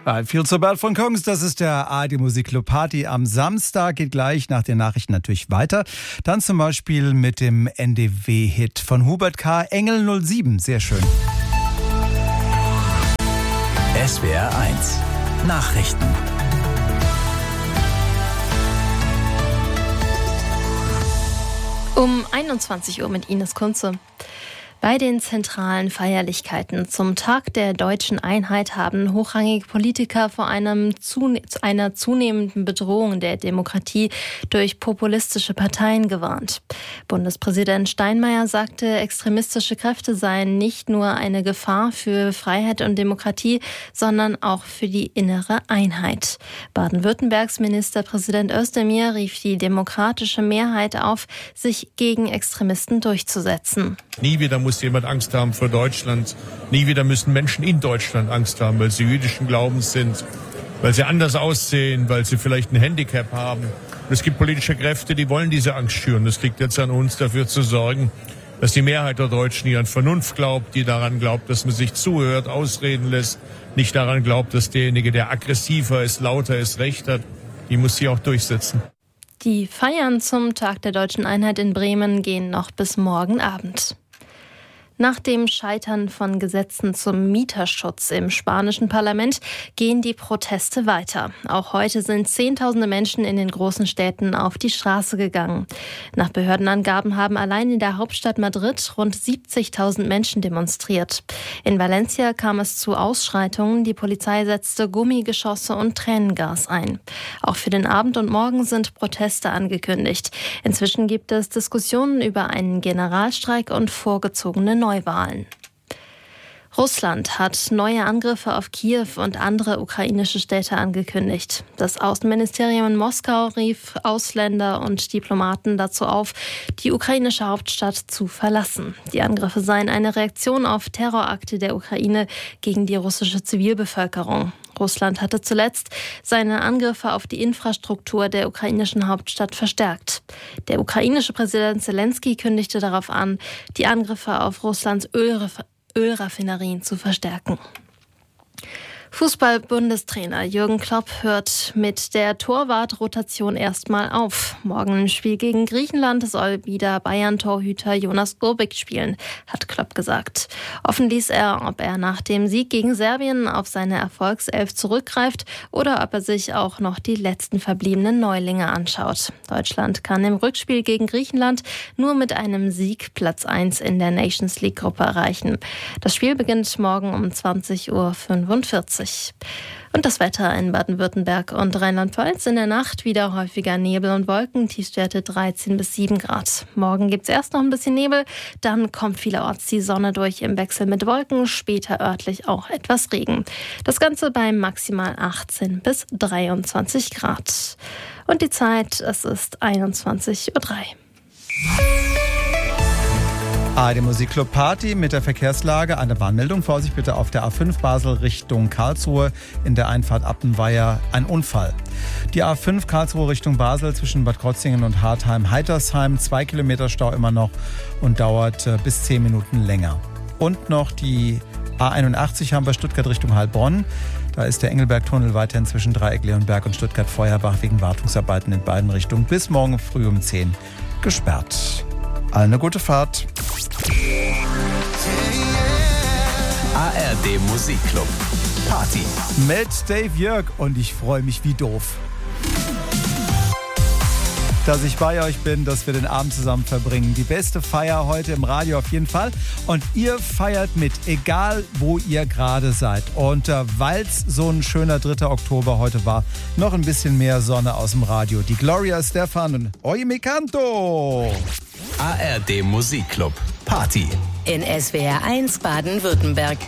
I Feel So Bad von Kongs, das ist der ARD Musikclub Party am Samstag, geht gleich nach den Nachrichten natürlich weiter. Dann zum Beispiel mit dem NDW-Hit von Hubert K., Engel 07, sehr schön. SWR 1 Nachrichten. Um 21 Uhr mit Ines Kunze. Bei den zentralen Feierlichkeiten zum Tag der deutschen Einheit haben hochrangige Politiker vor einer zunehmenden Bedrohung der Demokratie durch populistische Parteien gewarnt. Bundespräsident Steinmeier sagte, extremistische Kräfte seien nicht nur eine Gefahr für Freiheit und Demokratie, sondern auch für die innere Einheit. Baden-Württembergs Ministerpräsident Özdemir rief die demokratische Mehrheit auf, sich gegen Extremisten durchzusetzen. Nie wieder muss jemand Angst haben vor Deutschland. Nie wieder müssen Menschen in Deutschland Angst haben, weil sie jüdischen Glaubens sind, weil sie anders aussehen, weil sie vielleicht ein Handicap haben. Und es gibt politische Kräfte, die wollen diese Angst schüren. Es liegt jetzt an uns, dafür zu sorgen, dass die Mehrheit der Deutschen, die an Vernunft glaubt, die daran glaubt, dass man sich zuhört, ausreden lässt, nicht daran glaubt, dass derjenige, der aggressiver ist, lauter ist, Recht hat, die muss sie auch durchsetzen. Die Feiern zum Tag der deutschen Einheit in Bremen gehen noch bis morgen Abend. Nach dem Scheitern von Gesetzen zum Mieterschutz im spanischen Parlament gehen die Proteste weiter. Auch heute sind Zehntausende Menschen in den großen Städten auf die Straße gegangen. Nach Behördenangaben haben allein in der Hauptstadt Madrid rund 70.000 Menschen demonstriert. In Valencia kam es zu Ausschreitungen. Die Polizei setzte Gummigeschosse und Tränengas ein. Auch für den Abend und Morgen sind Proteste angekündigt. Inzwischen gibt es Diskussionen über einen Generalstreik und vorgezogene Neuwahlen. Russland hat neue Angriffe auf Kiew und andere ukrainische Städte angekündigt. Das Außenministerium in Moskau rief Ausländer und Diplomaten dazu auf, die ukrainische Hauptstadt zu verlassen. Die Angriffe seien eine Reaktion auf Terrorakte der Ukraine gegen die russische Zivilbevölkerung. Russland hatte zuletzt seine Angriffe auf die Infrastruktur der ukrainischen Hauptstadt verstärkt. Der ukrainische Präsident Zelensky kündigte darauf an, die Angriffe auf Russlands Ölraffinerien zu verstärken. Fußball-Bundestrainer Jürgen Klopp hört mit der Torwartrotation erstmal auf. Morgen im Spiel gegen Griechenland soll wieder Bayern-Torhüter Jonas Urbik spielen, hat Klopp gesagt. Offen ließ er, ob er nach dem Sieg gegen Serbien auf seine Erfolgself zurückgreift oder ob er sich auch noch die letzten verbliebenen Neulinge anschaut. Deutschland kann im Rückspiel gegen Griechenland nur mit einem Sieg Platz 1 in der Nations League-Gruppe erreichen. Das Spiel beginnt morgen um 20.45 Uhr. Und das Wetter in Baden-Württemberg und Rheinland-Pfalz: in der Nacht wieder häufiger Nebel und Wolken, Tiefstwerte 13 bis 7 Grad. Morgen gibt es erst noch ein bisschen Nebel, dann kommt vielerorts die Sonne durch im Wechsel mit Wolken, später örtlich auch etwas Regen. Das Ganze bei maximal 18 bis 23 Grad. Und die Zeit, es ist 21.03 Uhr. ARD Musikclub Party mit der Verkehrslage. Eine Warnmeldung. Vorsicht bitte auf der A5 Basel Richtung Karlsruhe. In der Einfahrt Appenweier ein Unfall. Die A5 Karlsruhe Richtung Basel zwischen Bad Krozingen und Hartheim-Heitersheim. 2 Kilometer Stau immer noch und dauert bis 10 Minuten länger. Und noch die A81 haben wir Stuttgart Richtung Heilbronn. Da ist der Engelberg-Tunnel weiterhin zwischen Dreieck-Leonberg und Stuttgart-Feuerbach wegen Wartungsarbeiten in beiden Richtungen bis morgen früh um 10 gesperrt. Allen eine gute Fahrt. ARD Musikclub Party Mit Dave Jörg und ich freue mich wie doof, dass ich bei euch bin, dass wir den Abend zusammen verbringen. Die beste Feier heute im Radio auf jeden Fall. Und ihr feiert mit, egal wo ihr gerade seid. Und weil es so ein schöner 3. Oktober heute war, noch ein bisschen mehr Sonne aus dem Radio. Die Gloria Estefan und Oye Mi Canto. ARD Musikclub Party in SWR 1 Baden-Württemberg.